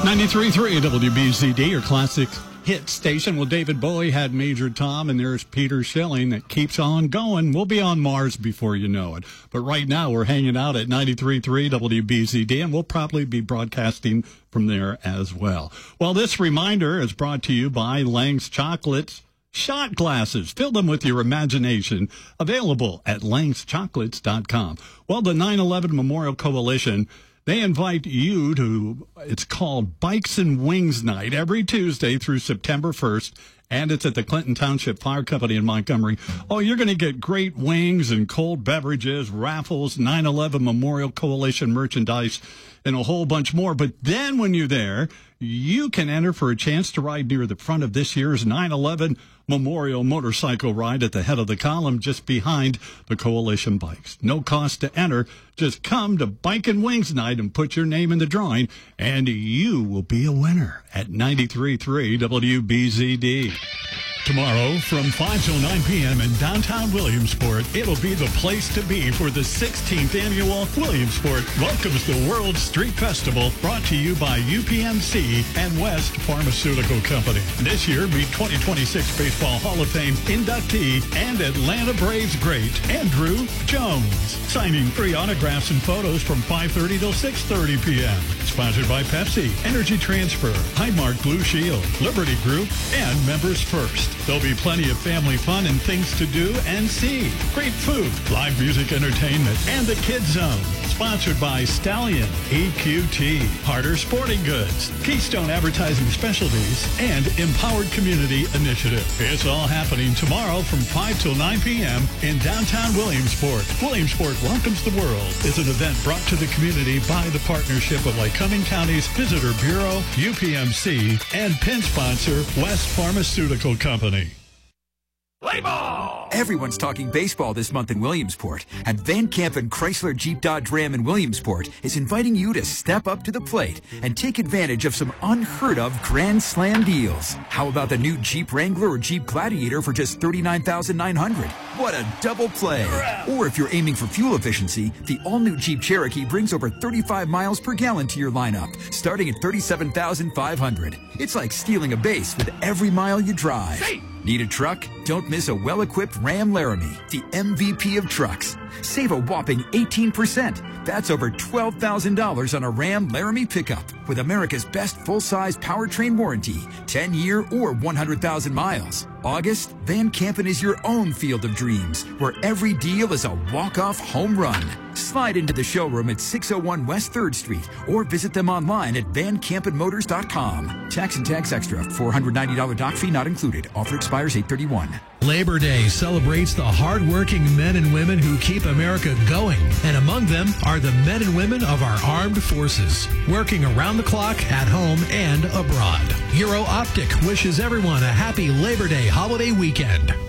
93.3 WBZD, your classic hit station. Well, David Bowie had Major Tom, and there's Peter Schilling that keeps on going. We'll be on Mars before you know it. But right now, we're hanging out at 93.3 WBZD, and we'll probably be broadcasting from there as well. Well, this reminder is brought to you by Lang's Chocolates Shot Glasses. Fill them with your imagination. Available at langschocolates.com. Well, the 9/11 Memorial Coalition, they invite you to, it's called Bikes and Wings Night, every Tuesday through September 1st, and it's at the Clinton Township Fire Company in Montgomery. Oh, you're going to get great wings and cold beverages, raffles, 9/11 Memorial Coalition merchandise, and a whole bunch more. But then when you're there, you can enter for a chance to ride near the front of this year's 9/11 Memorial motorcycle ride at the head of the column just behind the Coalition bikes. No cost to enter. Just come to Bike and Wings Night and put your name in the drawing, and you will be a winner at 93.3 WBZD. Tomorrow from 5 till 9 p.m. in downtown Williamsport, it'll be the place to be for the 16th annual Williamsport Welcomes the World Street Festival, brought to you by UPMC and West Pharmaceutical Company. This year, meet 2026 Baseball Hall of Fame inductee and Atlanta Braves great Andrew Jones, signing free autographs and photos from 5:30 till 6:30 p.m. Sponsored by Pepsi, Energy Transfer, Highmark Blue Shield, Liberty Group, and Members First. There'll be plenty of family fun and things to do and see. Great food, live music entertainment, and the Kids Zone. Sponsored by Stallion, EQT, Harder Sporting Goods, Keystone Advertising Specialties, and Empowered Community Initiative. It's all happening tomorrow from 5 till 9 p.m. in downtown Williamsport. Williamsport Welcomes the World is an event brought to the community by the partnership of Lycoming County's Visitor Bureau, UPMC, and pin sponsor West Pharmaceutical Company. Play ball! Everyone's talking baseball this month in Williamsport, and Van Campen Chrysler Jeep Dodge Ram in Williamsport is inviting you to step up to the plate and take advantage of some unheard of Grand Slam deals. How about the new Jeep Wrangler or Jeep Gladiator for just $39,900? What a double play! Or if you're aiming for fuel efficiency, the all-new Jeep Cherokee brings over 35 miles per gallon to your lineup, starting at $37,500. It's like stealing a base with every mile you drive. Need a truck? Don't miss a well-equipped Ram Laramie, the MVP of trucks. Save a whopping 18%. That's over $12,000 on a Ram Laramie pickup with America's best full-size powertrain warranty, 10-year or 100,000 miles. August, Van Campen is your own field of dreams, where every deal is a walk-off home run. Slide into the showroom at 601 West 3rd Street or visit them online at vancampenmotors.com. Tax and tax extra. $490 dock fee not included. Offer expires 8/31. Labor Day celebrates the hardworking men and women who keep America going. And among them are the men and women of our armed forces, working around the clock at home and abroad. Euro Optic wishes everyone a happy Labor Day holiday weekend.